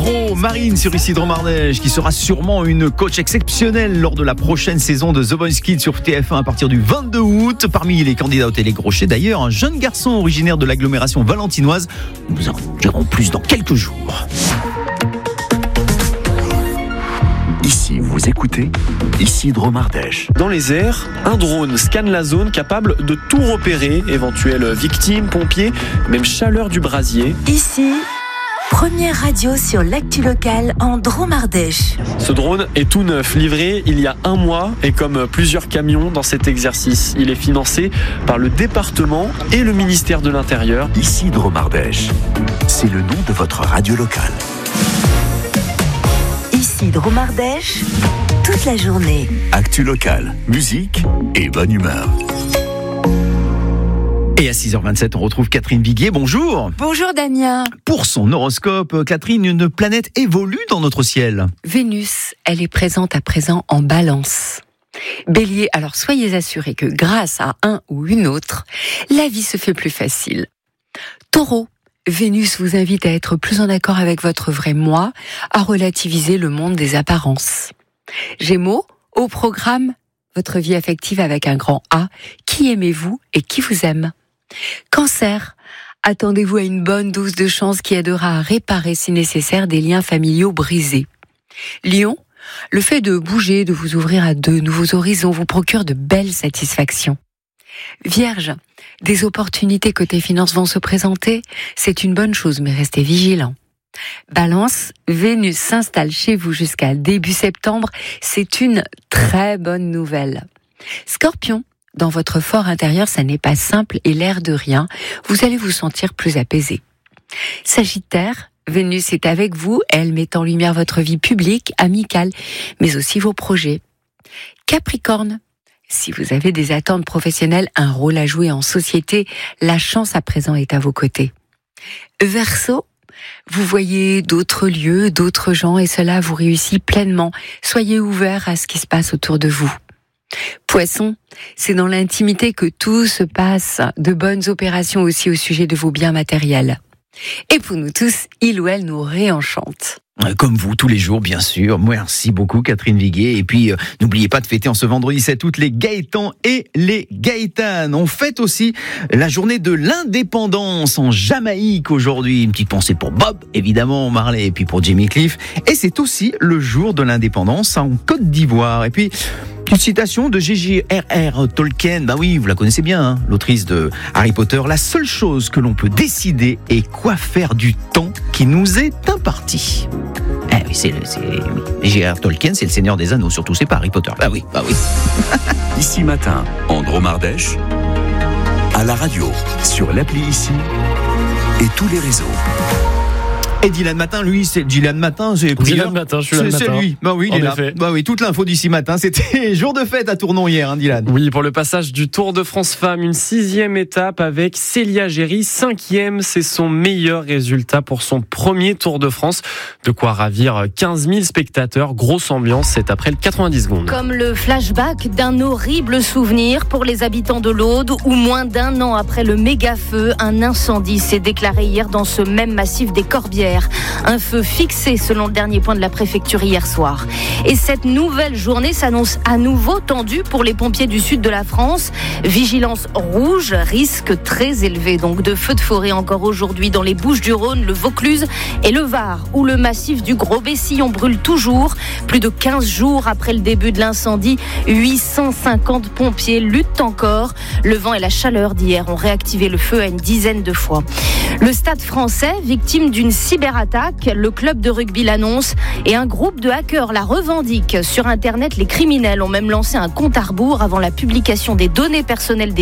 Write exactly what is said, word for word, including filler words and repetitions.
Gros, Marine sur Ici Drôme Ardèche, qui sera sûrement une coach exceptionnelle lors de la prochaine saison de The Voice Kids sur T F un à partir du vingt-deux août. Parmi les candidats au Télécrochet, d'ailleurs, un jeune garçon originaire de l'agglomération valentinoise. Nous en dirons plus dans quelques jours. Ici, vous écoutez Ici Drôme Ardèche. Dans les airs, un drone scanne la zone capable de tout repérer, éventuelles victimes, pompiers, même chaleur du brasier. Ici, première radio sur l'actu locale en Drôme Ardèche. Ce drone est tout neuf, livré il y a un mois et comme plusieurs camions dans cet exercice. Il est financé par le département et le ministère de l'Intérieur. Ici Drôme Ardèche, c'est le nom de votre radio locale. Ici Drôme Ardèche, toute la journée. Actu locale, musique et bonne humeur. Et à six heures vingt-sept, on retrouve Catherine Viguier. Bonjour. Bonjour Damien. Pour son horoscope, Catherine, une planète évolue dans notre ciel. Vénus, elle est présente à présent en Balance. Bélier, alors soyez assurés que grâce à un ou une autre, la vie se fait plus facile. Taureau, Vénus vous invite à être plus en accord avec votre vrai moi, à relativiser le monde des apparences. Gémeaux, au programme, votre vie affective avec un grand A, qui aimez-vous et qui vous aime. Cancer, attendez-vous à une bonne dose de chance qui aidera à réparer si nécessaire des liens familiaux brisés. Lion, le fait de bouger, de vous ouvrir à de nouveaux horizons vous procure de belles satisfactions. Vierge, des opportunités côté finances vont se présenter, c'est une bonne chose mais restez vigilants. Balance, Vénus s'installe chez vous jusqu'à début septembre, c'est une très bonne nouvelle. Scorpion, dans votre fort intérieur, ça n'est pas simple et l'air de rien, vous allez vous sentir plus apaisé. Sagittaire, Vénus est avec vous, elle met en lumière votre vie publique, amicale, mais aussi vos projets. Capricorne, si vous avez des attentes professionnelles, un rôle à jouer en société, la chance à présent est à vos côtés. Verseau, vous voyez d'autres lieux, d'autres gens et cela vous réussit pleinement. Soyez ouverts à ce qui se passe autour de vous. Poisson, c'est dans l'intimité que tout se passe, de bonnes opérations aussi au sujet de vos biens matériels. Et pour nous tous, il ou elle nous réenchante. Comme vous, tous les jours, bien sûr. Merci beaucoup, Catherine Viguier. Et puis, euh, n'oubliez pas de fêter en ce vendredi sept août les Gaëtans et les Gaëtanes. On fête aussi la journée de l'indépendance en Jamaïque aujourd'hui. Une petite pensée pour Bob, évidemment, Marley, et puis pour Jimmy Cliff. Et c'est aussi le jour de l'indépendance en Côte d'Ivoire. Et puis, une citation de J J R R Tolkien. Bah oui, vous la connaissez bien, hein, l'autrice de Harry Potter. La seule chose que l'on peut décider est quoi faire du temps qui nous est imparti. Eh oui, c'est, c'est J J R Tolkien, c'est le Seigneur des Anneaux, surtout c'est pas Harry Potter. Bah oui, bah oui. Ici matin, en Drôme Ardèche, à la radio, sur l'appli Ici et tous les réseaux. Et Dylan Matin, lui, c'est Dylan Matin, c'est Dylan Matin, je suis là le c'est, matin. C'est lui. Bah oui, il en est là. effet. Bah oui, toute l'info d'ici matin. C'était jour de fête à Tournon hier, hein, Dylan. Oui, pour le passage du Tour de France Femmes, une sixième étape avec Célia Géry, cinquième, c'est son meilleur résultat pour son premier Tour de France. De quoi ravir quinze mille spectateurs, grosse ambiance, c'est après le quatre-vingt-dix secondes. Comme le flashback d'un horrible souvenir pour les habitants de l'Aude, où moins d'un an après le méga-feu, un incendie s'est déclaré hier dans ce même massif des Corbières. Un feu fixé selon le dernier point de la préfecture hier soir. Et cette nouvelle journée s'annonce à nouveau tendue pour les pompiers du sud de la France. Vigilance rouge, risque très élevé donc de feux de forêt encore aujourd'hui dans les Bouches-du-Rhône, le Vaucluse et le Var, où le massif du Gros-Bessillon brûle toujours. Plus de quinze jours après le début de l'incendie, huit cent cinquante pompiers luttent encore. Le vent et la chaleur d'hier ont réactivé le feu à une dizaine de fois. Le Stade français, victime d'une cyberattaque, le club de rugby l'annonce et un groupe de hackers la revendique. Sur Internet, les criminels ont même lancé un compte à rebours avant la publication des données personnelles des